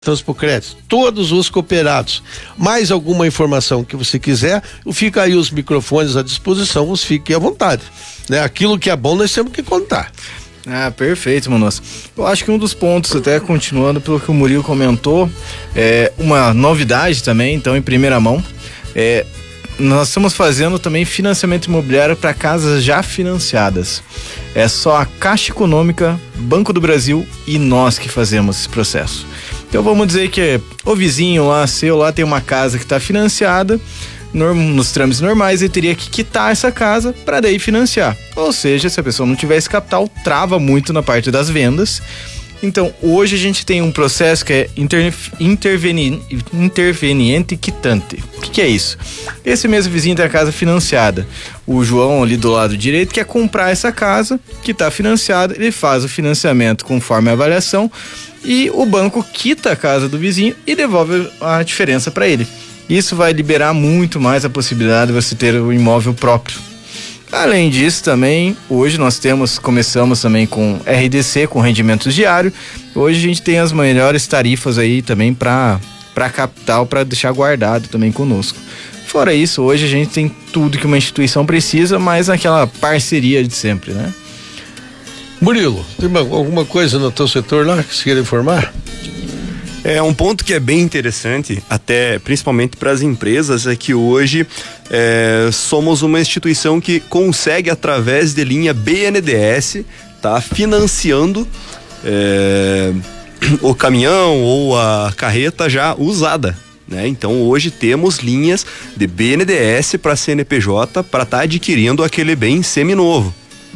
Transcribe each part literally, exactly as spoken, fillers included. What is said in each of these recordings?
Transpocred, todos os cooperados. Mais alguma informação que você quiser, fica aí os microfones à disposição, os fiquem à vontade, né? Aquilo que é bom nós temos que contar. Ah, perfeito, Manossa. Eu acho que um dos pontos, até continuando pelo que o Murilo comentou, é uma novidade também, então em primeira mão, é, nós estamos fazendo também financiamento imobiliário para casas já financiadas. É só a Caixa Econômica, Banco do Brasil e nós que fazemos esse processo. Então vamos dizer que o vizinho lá, seu lá, tem uma casa que está financiada, nos trâmites normais, ele teria que quitar essa casa para daí financiar. Ou seja, se a pessoa não tiver esse capital, trava muito na parte das vendas. Então, hoje a gente tem um processo que é inter, interveni, interveniente quitante. O que, que é isso? Esse mesmo vizinho tem a casa financiada. O João, ali do lado direito, quer comprar essa casa que está financiada. Ele faz o financiamento conforme a avaliação e o banco quita a casa do vizinho e devolve a diferença para ele. Isso vai liberar muito mais a possibilidade de você ter o imóvel próprio. Além disso, também, hoje nós temos, começamos também com R D C, com rendimentos diários. Hoje a gente tem as melhores tarifas aí também para para capital, para deixar guardado também conosco. Fora isso, hoje a gente tem tudo que uma instituição precisa, mas naquela parceria de sempre, né? Murilo, tem alguma coisa no teu setor lá que você queira informar? É um ponto que é bem interessante, até principalmente para as empresas, é que hoje é, somos uma instituição que consegue, através de linha B N D E S, tá financiando é, o caminhão ou a carreta já usada, né? Então hoje temos linhas de B N D E S para C N P J para estar tá adquirindo aquele bem seminovo.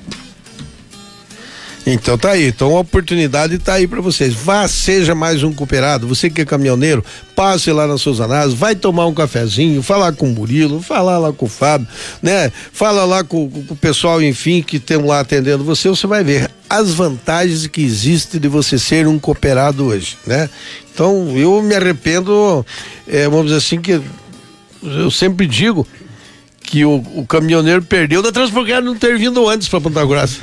Então tá aí, então a oportunidade tá aí para vocês. Vá, seja mais um cooperado, você que é caminhoneiro, passe lá na Souza Naso, vai tomar um cafezinho, falar com o Murilo, falar lá com o Fábio, né? Fala lá com, com o pessoal, enfim, que tem lá atendendo você, você vai ver as vantagens que existem de você ser um cooperado hoje, né? Então eu me arrependo, é, vamos dizer assim, que eu sempre digo que o, o caminhoneiro perdeu da Transpocred não ter vindo antes para Ponta Grossa.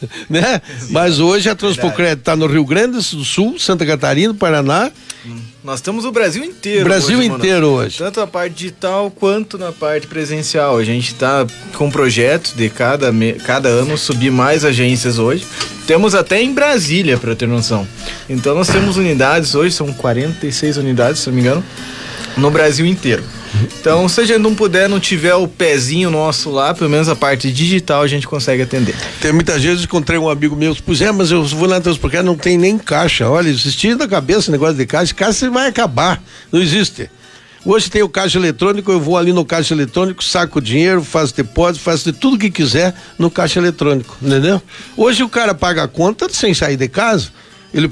Né? Mas hoje a Transpocred está no Rio Grande do Sul, Santa Catarina, Paraná. Hum. Nós temos o Brasil inteiro. Brasil hoje, inteiro mano. hoje. Tanto a parte digital quanto na parte presencial. A gente está com projetos de cada, cada ano subir mais agências hoje. Temos até em Brasília, para ter noção. Então nós temos unidades hoje, são quarenta e seis unidades, se não me engano, no Brasil inteiro. Então, se a gente não puder, não tiver o pezinho nosso lá, pelo menos a parte digital a gente consegue atender. Tem muitas vezes, encontrei um amigo meu, pois é, mas eu vou lá na Transpocred, não tem nem caixa. Olha, existia da cabeça esse negócio de caixa, caixa vai acabar, não existe. Hoje tem o caixa eletrônico, eu vou ali no caixa eletrônico, saco o dinheiro, faço depósito, faço de tudo que quiser no caixa eletrônico, entendeu? Hoje o cara paga a conta sem sair de casa, ele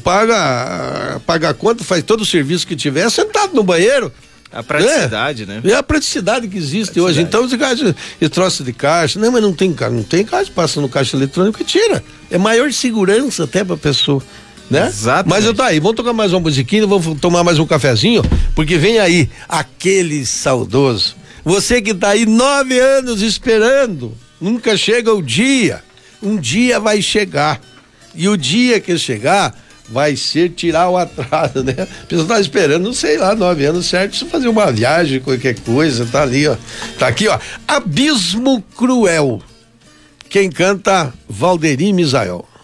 paga, paga a conta, faz todo o serviço que tiver, sentado no banheiro. A praticidade, é, né? É a praticidade que existe praticidade. Hoje. Então, esse, caixa, esse troço de caixa, não, mas não tem caixa, não tem caixa, passa no caixa eletrônico e tira. É maior segurança até pra pessoa, né? Exato. Mas eu tá aí, vamos tocar mais uma musiquinha, vamos tomar mais um cafezinho, porque vem aí aquele saudoso. Você que tá aí nove anos esperando, nunca chega o dia. Um dia vai chegar. E o dia que chegar, vai ser tirar o atraso, né? A pessoa tá esperando, não sei lá, nove anos certo, se fazer uma viagem, qualquer coisa, tá ali, ó. Tá aqui, ó. Abismo Cruel. Quem canta, Valderi Misael.